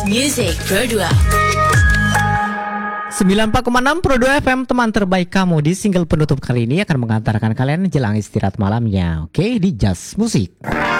Music Pro 2. 94,6 Pro 2 FM, teman terbaik kamu. Di single penutup kali ini akan mengantarkan kalian jelang istirahat malamnya. Oke, di Jazz Musik.